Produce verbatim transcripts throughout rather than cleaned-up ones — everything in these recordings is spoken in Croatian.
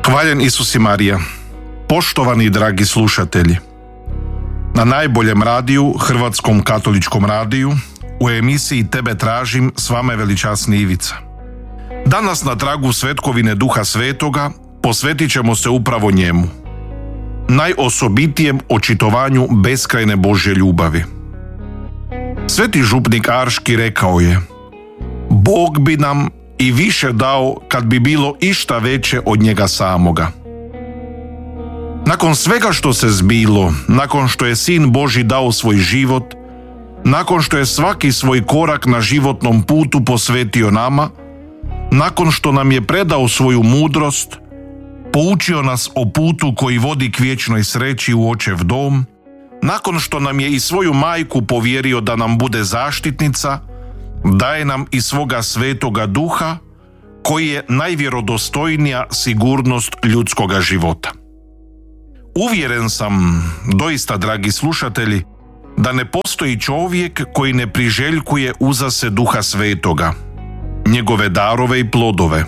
Hvaljen Isus i Marija. Poštovani dragi slušatelji, na najboljem radiju, Hrvatskom katoličkom radiju, u emisiji Tebe tražim, s vama je veličasni Ivica. Danas na tragu svetkovine Duha Svetoga posvetit ćemo se upravo njemu, najosobitijem očitovanju beskrajne Božje ljubavi. Sveti župnik Arški rekao je: Bog bi nam i više dao kad bi bilo išta veće od njega samoga. Nakon svega što se zbilo, nakon što je Sin Božji dao svoj život, nakon što je svaki svoj korak na životnom putu posvetio nama, nakon što nam je predao svoju mudrost, poučio nas o putu koji vodi k vječnoj sreći u Očev dom, nakon što nam je i svoju majku povjerio da nam bude zaštitnica, daje nam i svoga Svetoga Duha, koji je najvjerodostojnija sigurnost ljudskoga života. Uvjeren sam, doista dragi slušatelji, da ne postoji čovjek koji ne priželjkuje uza se Duha Svetoga, njegove darove i plodove.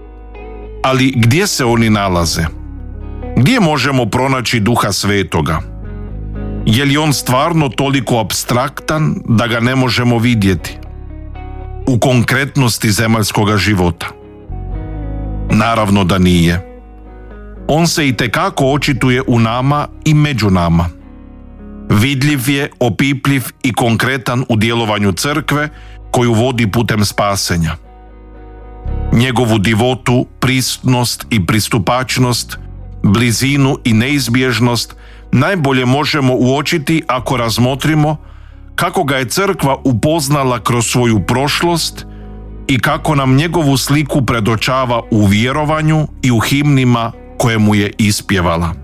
Ali gdje se oni nalaze? Gdje možemo pronaći Duha Svetoga? Je li on stvarno toliko apstraktan da ga ne možemo vidjeti u konkretnosti zemaljskoga života? Naravno da nije. On se itekako očituje u nama i među nama. Vidljiv je, opipljiv i konkretan u djelovanju crkve koju vodi putem spasenja. Njegovu divotu, prisutnost i pristupačnost, blizinu i neizbježnost najbolje možemo uočiti ako razmotrimo kako ga je crkva upoznala kroz svoju prošlost i kako nam njegovu sliku predočava u vjerovanju i u himnima koje mu je ispjevala.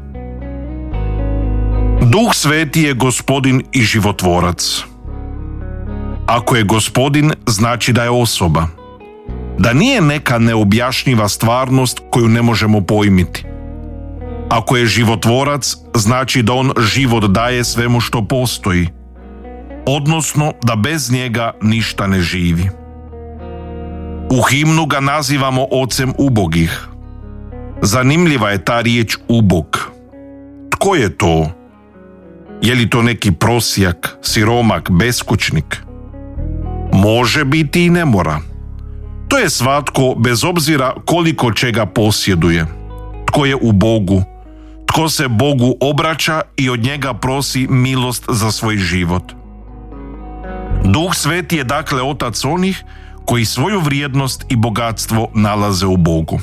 Duh Sveti je Gospodin i životvorac. Ako je Gospodin, znači da je osoba, da nije neka neobjašnjiva stvarnost koju ne možemo pojmiti. Ako je životvorac, znači da on život daje svemu što postoji, odnosno da bez njega ništa ne živi. U himnu ga nazivamo Ocem ubogih. Zanimljiva je ta riječ ubog. Tko je to? Je li to neki prosjak, siromak, beskućnik? Može biti i ne mora. To je svatko bez obzira koliko čega posjeduje. Tko je u Bogu, tko se Bogu obraća i od njega prosi milost za svoj život. Duh Sveti je dakle otac onih koji svoju vrijednost i bogatstvo nalaze u Bogu.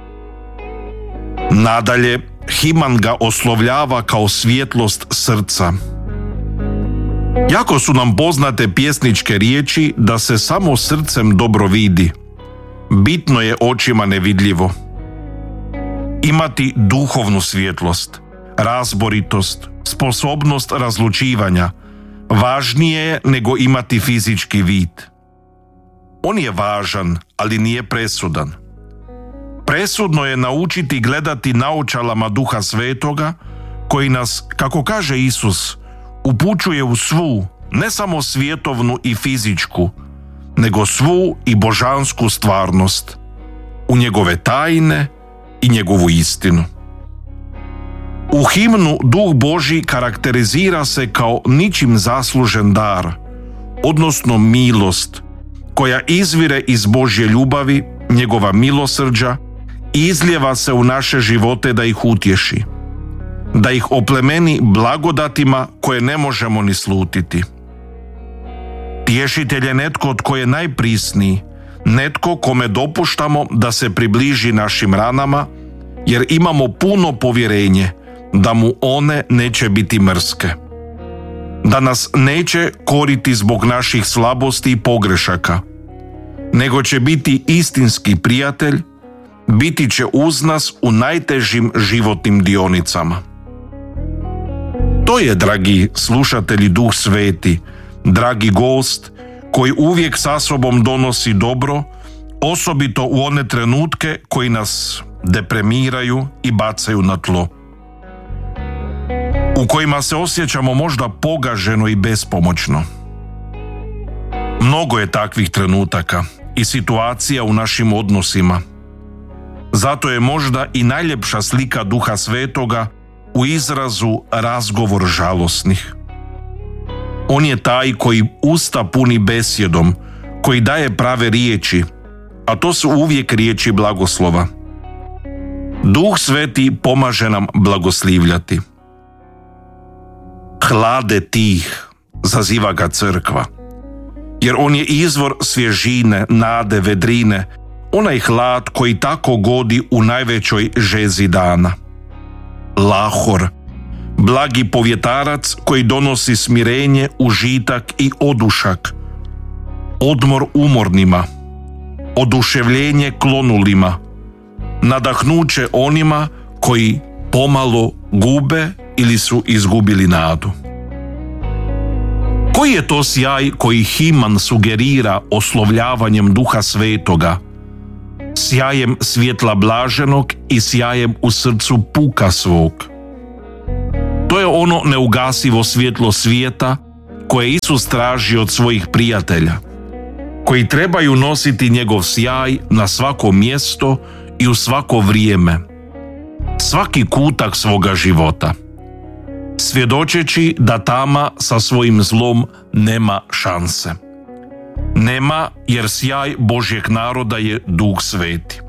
Nadalje, himan ga oslovljava kao svjetlost srca. Jako su nam poznate pjesničke riječi da se samo srcem dobro vidi. Bitno je očima nevidljivo. Imati duhovnu svjetlost, razboritost, sposobnost razlučivanja važnije je nego imati fizički vid. On je važan, ali nije presudan. Presudno je naučiti gledati naočalama Duha Svetoga, koji nas, kako kaže Isus, upućuje u svu, ne samo svjetovnu i fizičku, nego svu i božansku stvarnost, u njegove tajne i njegovu istinu. U himnu Duh Božji karakterizira se kao ničim zaslužen dar, odnosno milost, koja izvire iz Božje ljubavi, njegova milosrđa, i izlijeva se u naše živote da ih utješi, da ih oplemeni blagodatima koje ne možemo ni slutiti. Tješitelj je netko tko je najprisniji, netko kome dopuštamo da se približi našim ranama, jer imamo puno povjerenje da mu one neće biti mrske, da nas neće koriti zbog naših slabosti i pogrešaka, nego će biti istinski prijatelj, biti će uz nas u najtežim životnim dionicama. To je, dragi slušatelji, Duh Sveti, dragi gost koji uvijek sa sobom donosi dobro, osobito u one trenutke koji nas depremiraju i bacaju na tlo, u kojima se osjećamo možda pogaženo i bespomoćno. Mnogo je takvih trenutaka i situacija u našim odnosima. Zato je možda i najljepša slika Duha Svetoga u izrazu razgovor žalosnih. On je taj koji usta puni besjedom, koji daje prave riječi, a to su uvijek riječi blagoslova. Duh Sveti pomaže nam blagoslivljati. Hlade tih, zaziva ga crkva, jer on je izvor svježine, nade, vedrine, onaj hlad koji tako godi u najvećoj žezi dana. Lahor, blagi povjetarac koji donosi smirenje, užitak i odušak, odmor umornima, oduševljenje klonulima, nadahnuće onima koji pomalo gube ili su izgubili nadu. Koji je to sjaj koji Himan sugerira oslovljavanjem Duha Svetoga, sjajem svjetla blaženog i sjajem u srcu puka svog? To je ono neugasivo svjetlo svijeta koje Isus traži od svojih prijatelja, koji trebaju nositi njegov sjaj na svako mjesto i u svako vrijeme, svaki kutak svoga života, svjedočeći da tama sa svojim zlom nema šanse. Nema, jer sjaj Božjeg naroda je Duh Sveti.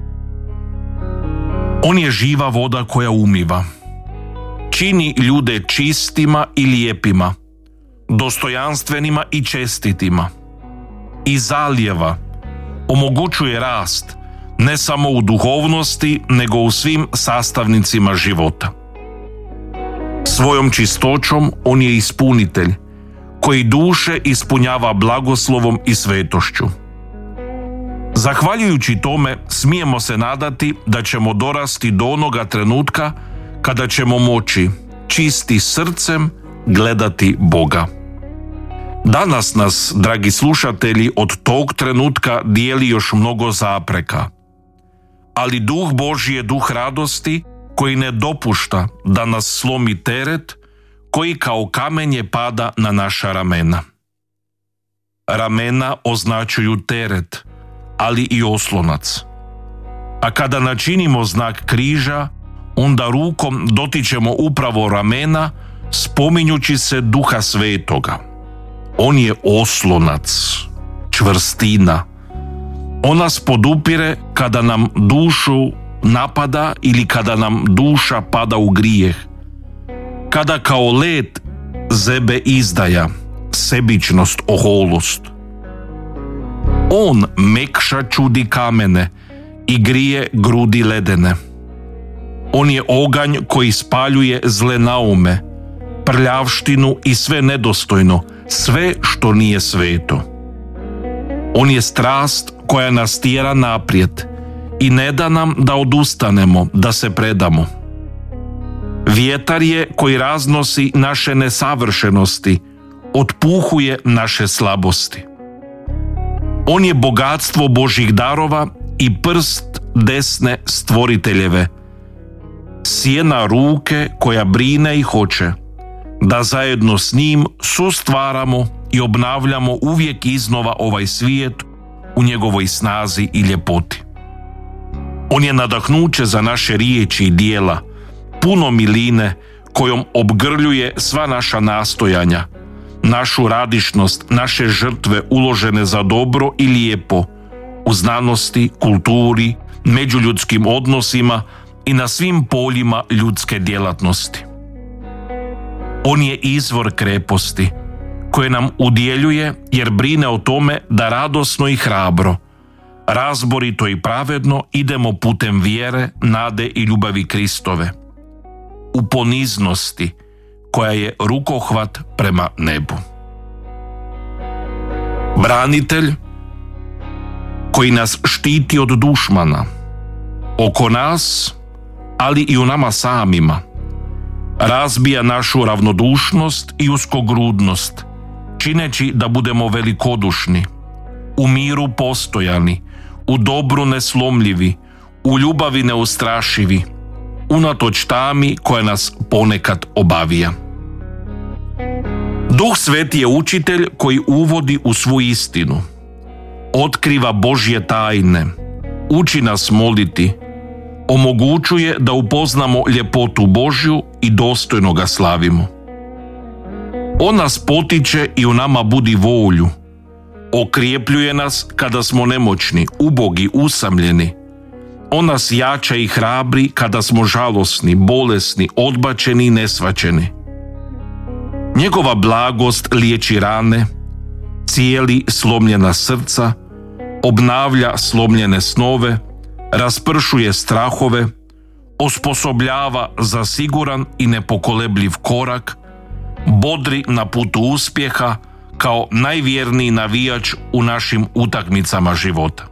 On je živa voda koja umiva, čini ljude čistima i lijepima, dostojanstvenima i čestitima, i zalijeva, omogućuje rast, ne samo u duhovnosti, nego u svim sastavnicima života. Svojom čistoćom on je ispunitelj, koji duše ispunjava blagoslovom i svetošću. Zahvaljujući tome, smijemo se nadati da ćemo dorasti do onoga trenutka kada ćemo moći čisti srcem gledati Boga. Danas nas, dragi slušatelji, od tog trenutka dijeli još mnogo zapreka. Ali Duh Božji je duh radosti koji ne dopušta da nas slomi teret koji kao kamenje pada na naša ramena. Ramena označuju teret, ali i oslonac. A kada načinimo znak križa, onda rukom dotičemo upravo ramena, spominjući se Duha Svetoga. On je oslonac, čvrstina. On nas podupire kada nam dušu napada ili kada nam duša pada u grijeh. Kada kao led zebe izdaja, sebičnost, oholost. On mekša čudi kamene i grije grudi ledene. On je oganj koji spaljuje zle naume, prljavštinu i sve nedostojno, sve što nije sveto. On je strast koja nas tjera naprijed i ne da nam da odustanemo, da se predamo. Vjetar je koji raznosi naše nesavršenosti, otpuhuje naše slabosti. On je bogatstvo Božjih darova i prst desne stvoriteljeve, sjena ruke koja brine i hoće da zajedno s njim sustvaramo i obnavljamo uvijek iznova ovaj svijet u njegovoj snazi i ljepoti. On je nadahnuće za naše riječi i dijela, puno miline kojom obgrljuje sva naša nastojanja, našu radišnost, naše žrtve uložene za dobro i lijepo u znanosti, kulturi, međuljudskim odnosima i na svim poljima ljudske djelatnosti. On je izvor kreposti koje nam udjeljuje jer brine o tome da radosno i hrabro, razborito i pravedno idemo putem vjere, nade i ljubavi Kristove, u poniznosti koja je rukohvat prema nebu. Branitelj koji nas štiti od dušmana, oko nas, ali i u nama samima, razbija našu ravnodušnost i uskogrudnost, čineći da budemo velikodušni, u miru postojani, u dobru neslomljivi, u ljubavi neustrašivi, unatoč tami koja nas ponekad obavija. Duh Sveti je učitelj koji uvodi u svu istinu, otkriva Božje tajne, uči nas moliti, omogućuje da upoznamo ljepotu Božju i dostojno ga slavimo. On nas potiče i u nama budi volju. Okrijepljuje nas kada smo nemoćni, ubogi, usamljeni. On nas jača i hrabri kada smo žalosni, bolesni, odbačeni i nesvaćeni. Njegova blagost liječi rane, cijeli slomljena srca, obnavlja slomljene snove, raspršuje strahove, osposobljava za siguran i nepokolebljiv korak, bodri na putu uspjeha kao najvjerniji navijač u našim utakmicama života.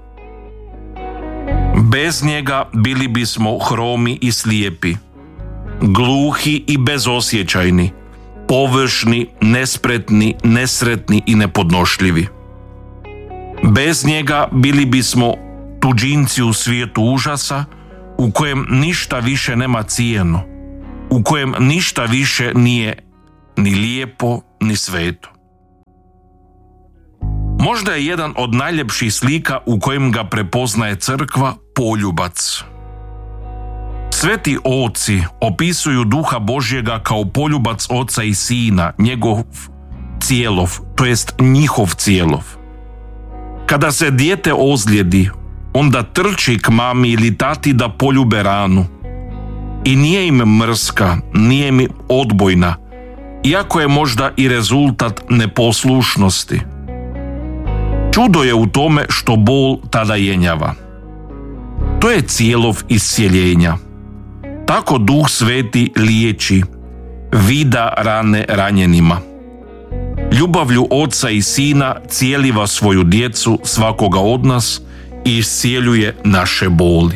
Bez njega bili bismo hromi i slijepi, gluhi i bezosjećajni, površni, nespretni, nesretni i nepodnošljivi. Bez njega bili bismo tuđinci u svijetu užasa u kojem ništa više nema cijenu, u kojem ništa više nije ni lijepo ni sveto. Možda je jedan od najljepših slika u kojem ga prepoznaje crkva poljubac. Sveti oci opisuju duha Božjega kao poljubac oca i sina, njegov cijelov, to jest njihov cijelov. Kada se dijete ozlijedi, onda trči k mami ili tati da poljube ranu. I nije im mrska, nije im odbojna, iako je možda i rezultat neposlušnosti. Čudo je u tome što bol tada jenjava. To je cijelov iscjeljenja. Tako Duh Sveti liječi, vida rane ranjenima. Ljubavlju Oca i Sina cijeliva svoju djecu, svakoga od nas, i iscijeljuje naše boli.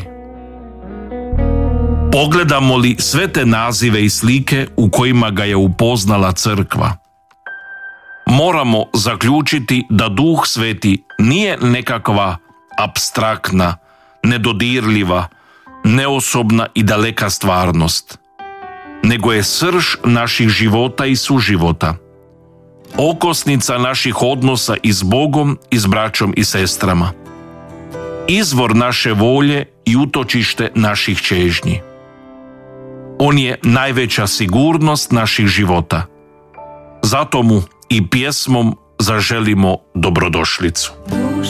Pogledamo li sve te nazive i slike u kojima ga je upoznala crkva, moramo zaključiti da Duh Sveti nije nekakva apstraktna, nedodirljiva, neosobna i daleka stvarnost, nego je srž naših života i suživota, okosnica naših odnosa i s Bogom i s braćom i sestrama, izvor naše volje i utočište naših čežnji. On je najveća sigurnost naših života. Zato mu i pjesmom zaželimo dobrodošlicu.